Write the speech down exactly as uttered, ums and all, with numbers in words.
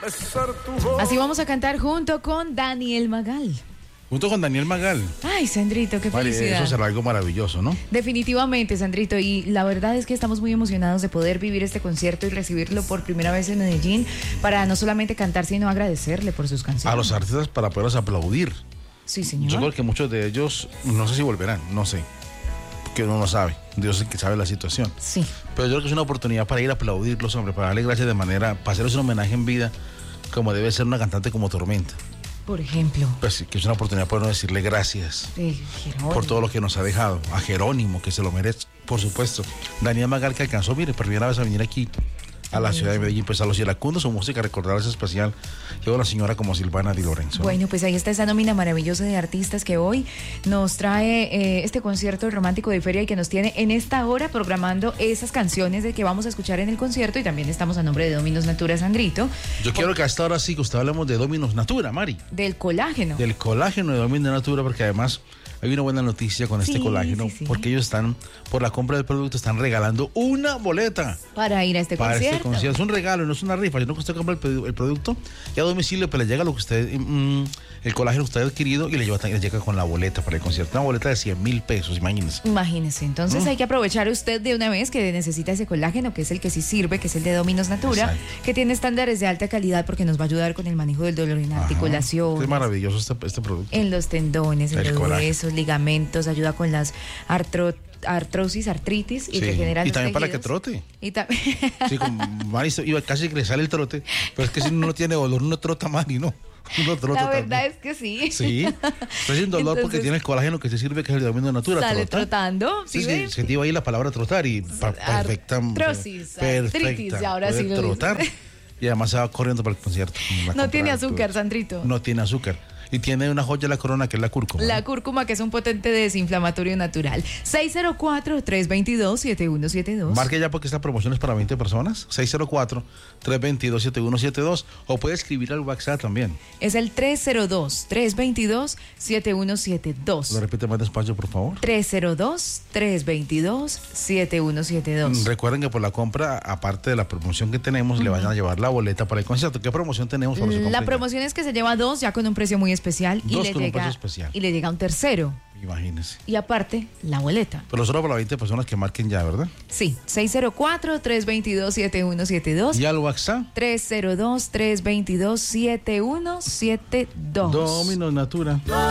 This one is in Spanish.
Así vamos a cantar junto con Daniel Magal. Junto con Daniel Magal. Ay, Sandrito, qué Vale, felicidad. eso será algo maravilloso, ¿no? Definitivamente, Sandrito, y la verdad es que estamos muy emocionados de poder vivir este concierto y recibirlo por primera vez en Medellín para no solamente cantar, sino agradecerle por sus canciones. A los artistas para poderlos aplaudir. Sí, señor. Yo creo que muchos de ellos, no sé si volverán, no sé, porque uno no sabe, Dios es el que sabe la situación. Sí. Pero yo creo que es una oportunidad para ir a aplaudirlos, hombre, para darle gracias de manera, para hacerles un homenaje en vida, como debe ser una cantante como Tormenta. Por ejemplo. Pues sí, que es una oportunidad para uno decirle gracias eh, por todo lo que nos ha dejado. A Jerónimo, que se lo merece, por supuesto. Daniel Magal, que alcanzó, mire, por primera vez a venir aquí a la ciudad de Medellín, pues a los iracundos, su música, recordarles especial. Llevo a la señora como Silvana Di Lorenzo. Bueno, pues ahí está esa nómina maravillosa de artistas que hoy nos trae eh, este concierto romántico de feria y que nos tiene en esta hora programando esas canciones de que vamos a escuchar en el concierto, y también estamos a nombre de Dominos Natura Sandrito. Yo quiero que a esta hora sí que usted hablemos de Dominos Natura, Mari. Del colágeno. Del colágeno de Dominos Natura, porque además hay una buena noticia con Sí, este colágeno, sí, sí. porque ellos están, por la compra del producto, están regalando una boleta Para ir a este para concierto. este concierto. Es un regalo, no es una rifa, sino que usted compra el, produ- el producto y a domicilio pues le llega lo que usted, mm, el colágeno usted ha adquirido, y le, lleva, le llega con la boleta para el concierto. Una boleta de cien mil pesos, imagínense. Imagínese, entonces Mm. hay que aprovechar usted de una vez que necesita ese colágeno, que es el que sí sirve, que es el de Dominos Natura, Exacto. que tiene estándares de alta calidad porque nos va a ayudar con el manejo del dolor en Ajá. articulaciones, Es maravilloso este, este producto. en los tendones, en El los colágeno. huesos, ligamentos, ayuda con las artro, artrosis, artritis, y Sí. regenera Y los también para que tejidos. trote. Y ta- Sí, como Mari se- iba casi que le sale el trote, pero es que si uno no tiene dolor, uno trota Mari, ¿no? Uno trota La verdad también. es que sí. Sí, está sin dolor porque Entonces, tiene el colágeno que se sirve, que es el de Dominos Natura. Sale trota. trotando, ¿sí Sí, ve? sí, se te iba ahí la palabra trotar y pa- perfecta. Artrosis, perfecta, artritis, y ahora puede sí lo dice. trotar. Y además se va corriendo para el concierto. La No tiene compra, azúcar, pues, Sandrito. No tiene azúcar. Y tiene una joya de la corona que es la cúrcuma. La ¿no? cúrcuma, que es un potente desinflamatorio natural. seis cero cuatro, tres dos dos, siete uno siete dos. Marque ya porque esta promoción es para veinte personas. seis cero cuatro, tres dos dos, siete uno siete dos. O puede escribir al WhatsApp también. Es el tres cero dos, tres dos dos, siete uno siete dos. Lo repite más despacio, por favor. tres cero dos, tres dos dos, siete uno siete dos. Recuerden que por la compra, aparte de la promoción que tenemos, le van a llevar la boleta para el concierto. ¿Qué promoción tenemos para su compra? La promoción es que se lleva dos ya con un precio muy especial y Dos le con un llega precio especial. y le llega un tercero. Imagínense. Y aparte, la boleta. Pero solo para veinte personas que marquen ya, ¿verdad? Sí, seis cero cuatro, tres dos dos, siete uno siete dos. Y al WhatsApp. tres cero dos, tres dos dos, siete uno siete dos. Dominos Natura.